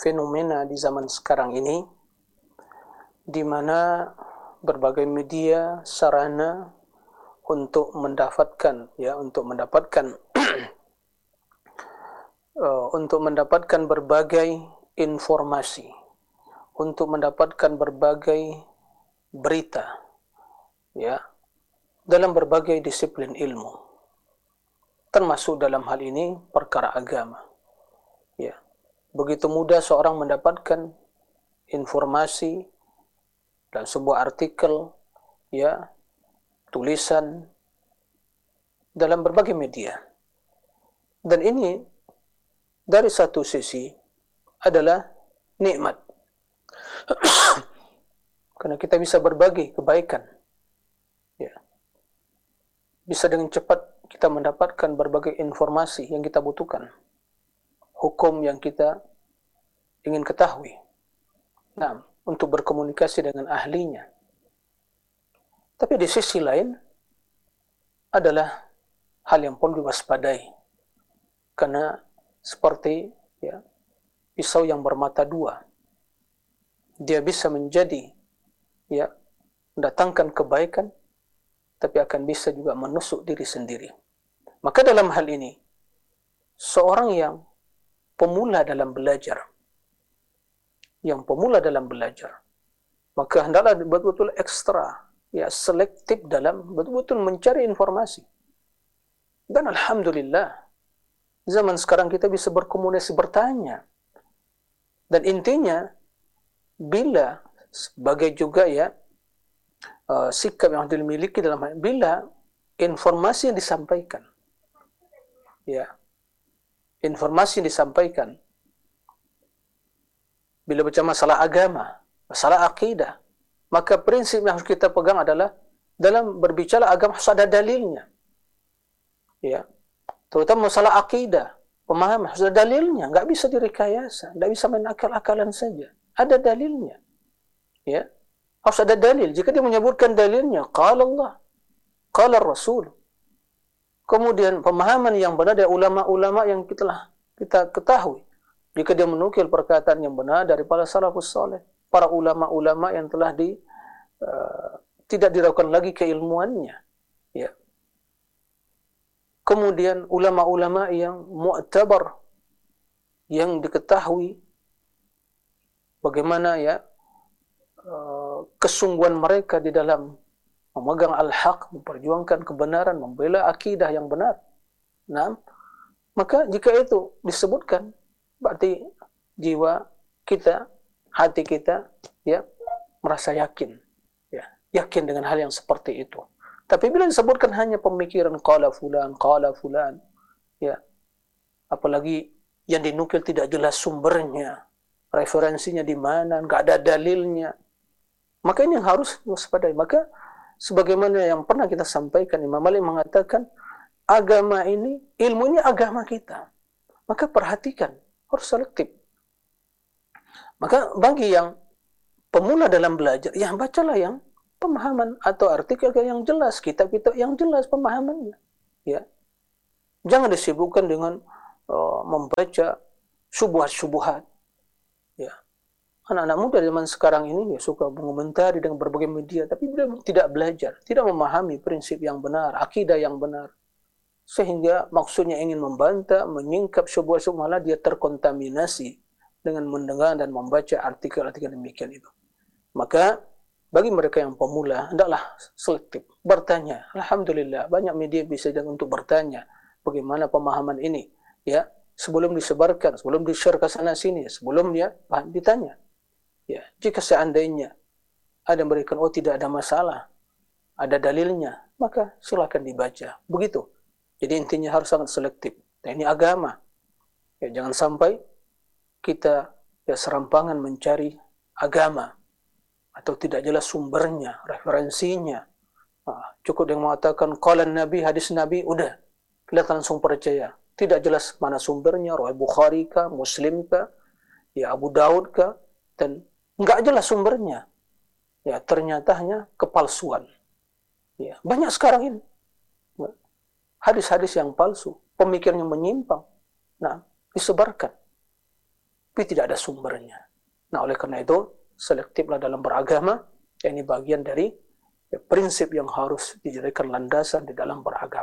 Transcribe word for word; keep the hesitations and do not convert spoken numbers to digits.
fenomena di zaman sekarang ini, di mana berbagai media sarana untuk mendapatkan ya untuk mendapatkan uh, untuk mendapatkan berbagai informasi, untuk mendapatkan berbagai berita ya dalam berbagai disiplin ilmu, termasuk dalam hal ini perkara agama. Ya, begitu mudah seorang mendapatkan informasi dan sebuah artikel, ya, tulisan dalam berbagai media. Dan ini dari satu sisi adalah nikmat. Karena kita bisa berbagi kebaikan. Ya. Bisa dengan cepat kita mendapatkan berbagai informasi yang kita butuhkan. Hukum yang kita ingin ketahui. Nah, untuk berkomunikasi dengan ahlinya. Tapi di sisi lain adalah hal yang perlu diwaspadai. Karena seperti ya, pisau yang bermata dua. Dia bisa menjadi ya mendatangkan kebaikan, tapi akan bisa juga menusuk diri sendiri. Maka dalam hal ini, seorang yang pemula dalam belajar, yang pemula dalam belajar, maka hendaklah betul-betul ekstra, ya selektif dalam betul-betul mencari informasi. Dan alhamdulillah, zaman sekarang kita bisa berkomunikasi, bertanya. Dan intinya, bila sebagai juga ya uh, sikap yang dimiliki dalam hal, bila informasi yang disampaikan, ya informasi yang disampaikan, bila bicara masalah agama, masalah akidah, maka prinsip yang harus kita pegang adalah dalam berbicara agama harus ada dalilnya. Ya, terutama masalah akidah, pemahaman harus ada dalilnya, nggak bisa direkayasa, nggak bisa main akal-akalan saja. Ada dalilnya. Ya, harus ada dalil. Jika dia menyebutkan dalilnya, qala Allah, qala Rasul. Kemudian pemahaman yang benar dari ulama-ulama yang kita kita ketahui. Jika dia menukil perkataan yang benar dari para salafus saleh, para ulama-ulama yang telah di uh, tidak diragukan lagi keilmuannya. Ya. Kemudian ulama-ulama yang mu'tabar, yang diketahui bagaimana ya uh, kesungguhan mereka di dalam memegang al-haq, memperjuangkan kebenaran, membela akidah yang benar. Nah, maka jika itu disebutkan, berarti jiwa kita, hati kita, ya merasa yakin, ya yakin dengan hal yang seperti itu. Tapi bila disebutkan hanya pemikiran qala fulan, qala fulan, ya apalagi yang dinukil tidak jelas sumbernya, referensinya di mana, nggak ada dalilnya, maka ini yang harus diwaspadai. Maka sebagaimana yang pernah kita sampaikan, Imam Malik mengatakan agama ini, ilmu ini agama kita. Maka perhatikan, harus selektif. Maka bagi yang pemula dalam belajar, ya bacalah yang pemahaman atau artikel yang jelas, kitab-kitab yang jelas pemahamannya. Ya, jangan disibukkan dengan uh, membaca syubhat-syubhat. Ya, anak-anak muda zaman sekarang ini ya suka mengomentari dengan berbagai media, tapi tidak belajar, tidak memahami prinsip yang benar, akidah yang benar, sehingga maksudnya ingin membantah, menyingkap syubhat-syubhat, malah dia terkontaminasi dengan mendengar dan membaca artikel-artikel demikian itu. Maka bagi mereka yang pemula, hendaklah selektif, bertanya. Alhamdulillah, banyak media bisa untuk bertanya bagaimana pemahaman ini, ya sebelum disebarkan, sebelum di-share ke sana sini, sebelum dia ditanya. Ya, jika seandainya ada yang memberikan oh tidak ada masalah, ada dalilnya, maka silakan dibaca. Begitu. Jadi intinya harus sangat selektif. Dan ini agama. Ya, jangan sampai kita ya serampangan mencari agama atau tidak jelas sumbernya, referensinya. Nah, cukup yang mengatakan qala Nabi, hadis Nabi, udah kita langsung percaya. Tidak jelas mana sumbernya, Riwayat Bukhari kah, Muslim kah, ya Abu Daud kah, dan enggak jelas sumbernya. Ya, ternyatanya kepalsuan. Ya, banyak sekarang ini hadis-hadis yang palsu, pemikiran yang menyimpang. Nah, disebarkan. tapi tidak ada sumbernya. Nah, oleh karena itu, selektiflah dalam beragama, ini bagian dari ya, prinsip yang harus dijadikan landasan di dalam beragama.